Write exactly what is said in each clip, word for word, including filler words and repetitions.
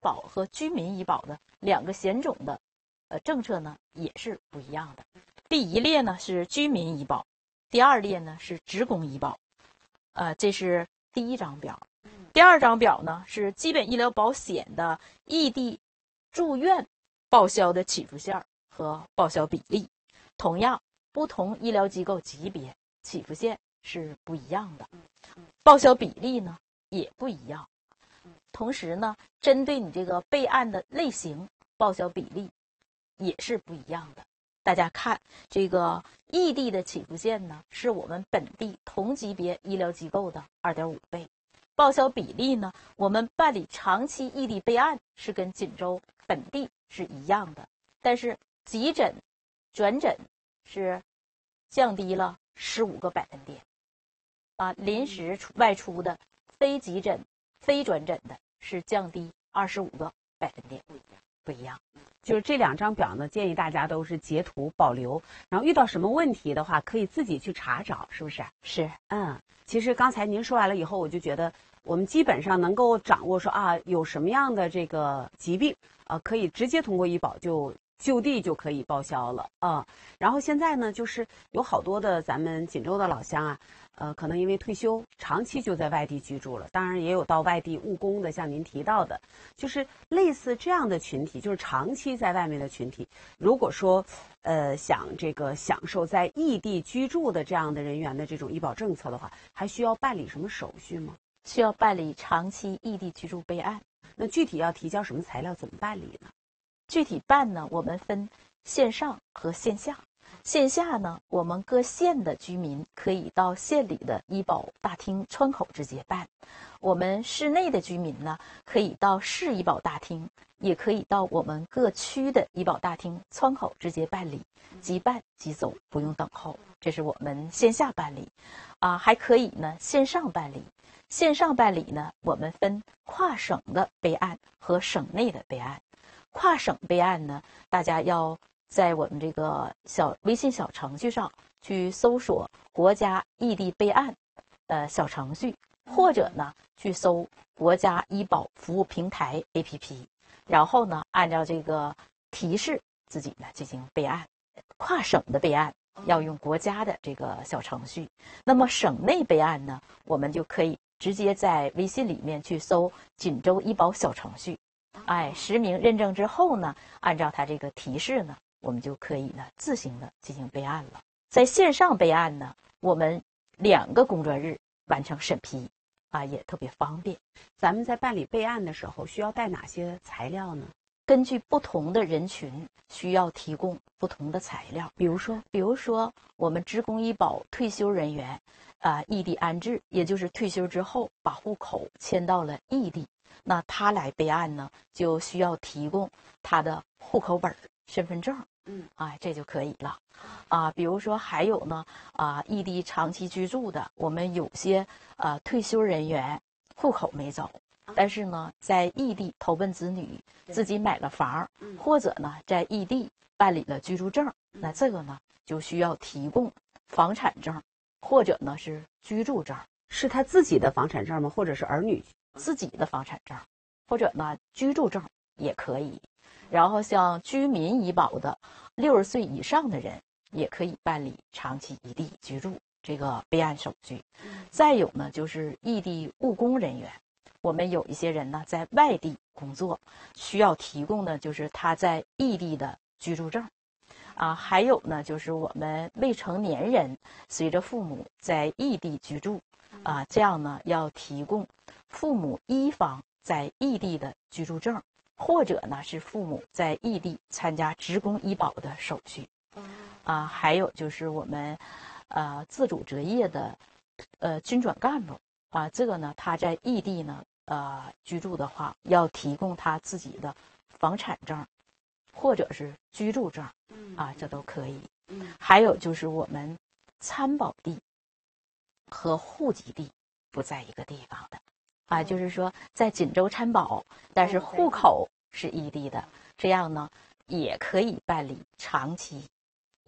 保和居民医保的两个险种的呃政策呢也是不一样的。第一列呢是居民医保，第二列呢是职工医保。呃，这是第一张表。第二张表呢是基本医疗保险的异地住院报销的起付线和报销比例。同样，不同医疗机构级别起付线是不一样的，报销比例呢也不一样。同时呢，针对你这个备案的类型，报销比例也是不一样的。大家看，这个异地的起付线呢，是我们本地同级别医疗机构的 二点五 倍。报销比例呢，我们办理长期异地备案是跟锦州本地是一样的，但是急诊、转诊是降低了十五个百分点，啊，临时外出的、非急诊、非转诊的是降低二十五个百分点，不一样，不一样。 就是这两张表呢，建议大家都是截图保留，然后遇到什么问题的话，可以自己去查找，是不是？ 是， 嗯，其实刚才您说完了以后，我就觉得我们基本上能够掌握说啊，有什么样的这个疾病啊，可以直接通过医保就就地就可以报销了啊。然后现在呢，就是有好多的咱们锦州的老乡啊，呃，可能因为退休，长期就在外地居住了。当然，也有到外地务工的，像您提到的，就是类似这样的群体，就是长期在外面的群体。如果说，呃，想这个享受在异地居住的这样的人员的这种医保政策的话，还需要办理什么手续吗？ 需要办理长期异地居住备案。 那具体要提交什么材料，怎么办理呢？ 具体办呢，我们分线上和线下。线下呢，我们各县的居民可以到县里的医保大厅窗口直接办；我们市内的居民呢，可以到市医保大厅，也可以到我们各区的医保大厅窗口直接办理，即办即走，不用等候。这是我们线下办理，啊，还可以呢线上办理。线上办理呢，我们分跨省的备案和省内的备案。跨省备案呢，大家要在我们这个小微信小程序上去搜索国家异地备案呃小程序，或者呢去搜国家医保服务平台 A P P， 然后呢按照这个提示自己呢进行备案。跨省的备案要用国家的这个小程序，那么省内备案呢，我们就可以直接在微信里面去搜锦州医保小程序，哎，实名认证之后呢，按照它这个提示呢，我们就可以呢自行的进行备案了。在线上备案呢，我们两个工作日完成审批，啊，也特别方便。 咱们在办理备案的时候，需要带哪些材料呢？ 根据不同的人群，需要提供不同的材料。 比如说， 比如说我们职工医保退休人员，啊、呃，异地安置，也就是退休之后把户口迁到了异地，那他来备案呢，就需要提供他的户口本、身份证，嗯，哎，这就可以了。啊，比如说还有呢，啊，异地长期居住的，我们有些啊退休人员户口没走。但是呢，在异地投奔子女，自己买了房，或者呢，在异地办理了居住证，那这个呢，就需要提供房产证，或者呢是居住证。 是他自己的房产证吗？或者是儿女自己的房产证，或者呢居住证也可以。然后像居民医保的六十岁以上的人，也可以办理长期异地居住这个备案手续。再有呢，就是异地务工人员。我们有一些人呢在外地工作，需要提供的就是他在异地的居住证，啊，还有呢就是我们未成年人随着父母在异地居住，啊，这样呢要提供父母一方在异地的居住证，或者呢是父母在异地参加职工医保的手续，啊，还有就是我们呃自主择业的呃军转干部，啊，这个呢他在异地呢。呃，居住的话，要提供他自己的房产证，或者是居住证，啊，这都可以。还有就是我们参保地和户籍地不在一个地方的，啊，就是说在锦州参保，但是户口是异地的，这样呢也可以办理长期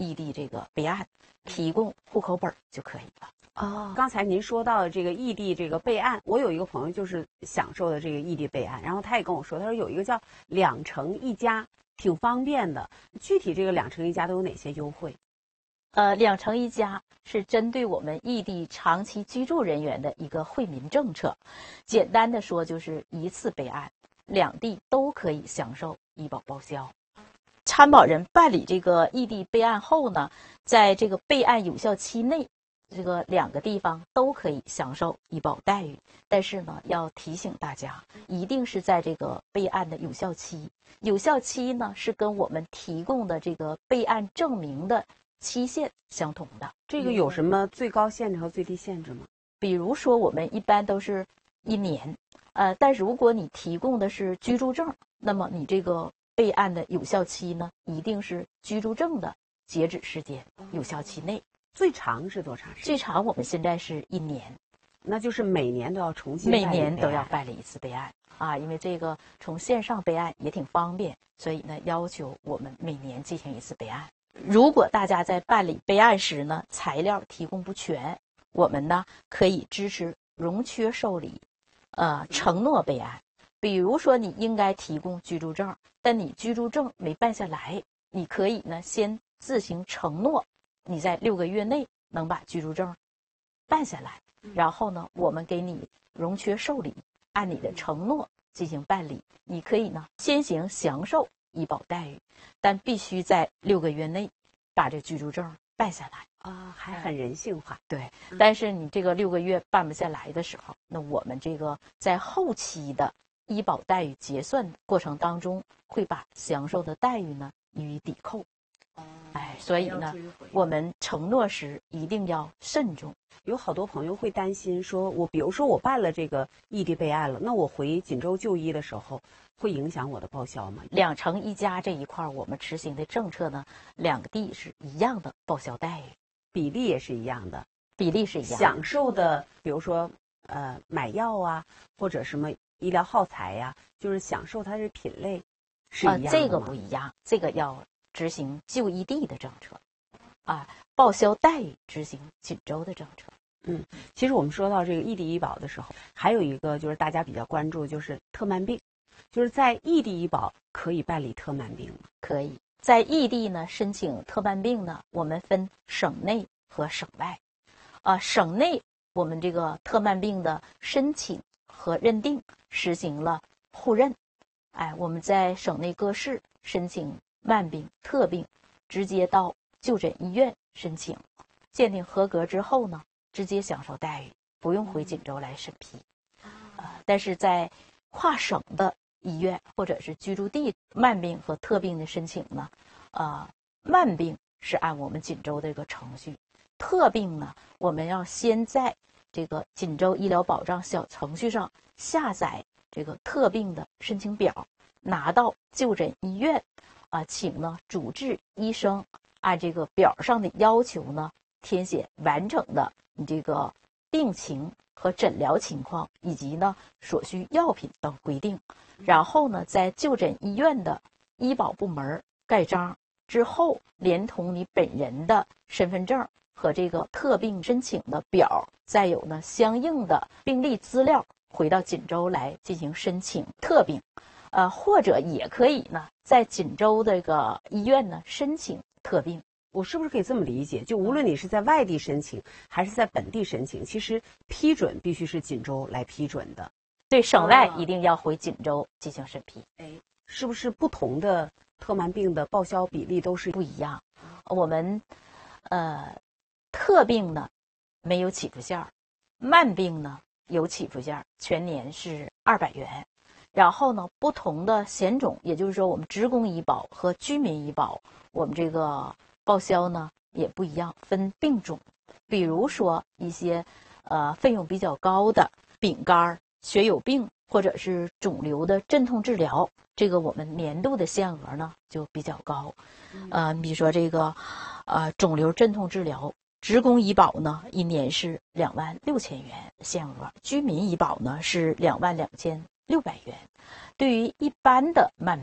异地这个备案，提供户口本就可以了。 哦，刚才您说到的这个异地这个备案，我有一个朋友就是享受的这个异地备案，然后他也跟我说，他说有一个叫两城一家，挺方便的。具体这个两城一家都有哪些优惠？ 呃，两城一家是针对我们异地长期居住人员的一个惠民政策。简单的说，就是一次备案，两地都可以享受医保报销。参保人办理这个异地备案后呢，在这个备案有效期内，这个两个地方都可以享受医保待遇。但是呢，要提醒大家，一定是在这个备案的有效期。有效期呢，是跟我们提供的这个备案证明的期限相同的。 这个有什么最高限制和最低限制吗？ 比如说，我们一般都是一年，呃，但如果你提供的是居住证，那么你这个备案的有效期呢，一定是居住证的截止时间有效期内。 最长是多长时间？ 最长我们现在是一年， 那就是每年都要重新每年都要办理一次备案啊，因为这个从线上备案也挺方便，所以呢，要求我们每年进行一次备案。如果大家在办理备案时呢，材料提供不全，我们呢可以支持容缺受理，呃，承诺备案。比如说你应该提供居住证，但你居住证没办下来，你可以呢先自行承诺，你在六个月内能把居住证办下来，然后呢，我们给你容缺受理，按你的承诺进行办理。你可以呢先行享受医保待遇，但必须在六个月内把这居住证办下来啊，还很人性化。 对，但是你这个六个月办不下来的时候，那我们这个在后期的医保待遇结算过程当中，会把享受的待遇呢予以抵扣。哎，所以呢，我们承诺时一定要慎重。 有好多朋友会担心说，我比如说我办了这个异地备案了，那我回锦州就医的时候，会影响我的报销吗？ 两城一家这一块，我们执行的政策呢，两个地是一样的报销待遇， 比例也是一样的， 比例是一样的。 享受的，比如说呃买药啊，或者什么医疗耗材呀、啊，就是享受它的品类是一样的吗？ 呃，这个不一样，这个要执行就医地的政策，啊，报销待遇执行锦州的政策。 嗯，其实我们说到这个异地医保的时候，还有一个就是大家比较关注，就是特慢病，就是在异地医保可以办理特慢病吗？ 可以，在异地呢申请特慢病呢，我们分省内和省外。啊，省内我们这个特慢病的申请和认定实行了互认，哎，我们在省内各市申请慢病、特病，直接到就诊医院申请，鉴定合格之后呢，直接享受待遇，不用回锦州来审批。呃，但是在跨省的医院或者是居住地慢病和特病的申请呢，呃，慢病是按我们锦州这个程序，特病呢，我们要先在这个锦州医疗保障小程序上下载这个特病的申请表，拿到就诊医院，啊、呃，请呢主治医生按这个表上的要求呢，填写完整的你这个病情和诊疗情况，以及呢所需药品等规定，然后呢在就诊医院的医保部门盖章之后，连同你本人的身份证和这个特病申请的表，再有呢相应的病历资料，回到锦州来进行申请特病，呃，或者也可以呢在锦州这个医院呢申请特病。 我是不是可以这么理解？就无论你是在外地申请还是在本地申请，其实批准必须是锦州来批准的。 对，省外一定要回锦州进行审批。 哎，是不是不同的特慢病的报销比例都是不一样？我们呃特病呢没有起付线，慢病呢有起付线，全年是二百元。然后呢，不同的险种，也就是说我们职工医保和居民医保，我们这个报销呢也不一样，分病种。比如说一些呃费用比较高的丙肝、血友病或者是肿瘤的镇痛治疗，这个我们年度的限额呢就比较高。呃，比如说这个呃肿瘤镇痛治疗，职工医保呢一年是两万六千元限额，居民医保呢是两万两千六百元。对于一般的慢病，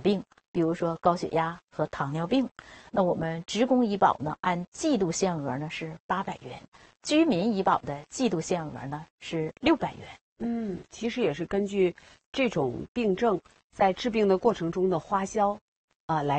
比如说高血压和糖尿病，那我们职工医保呢，按季度限额呢是八百元，居民医保的季度限额呢是六百元。 嗯，其实也是根据这种病症在治病的过程中的花销，啊、呃、来。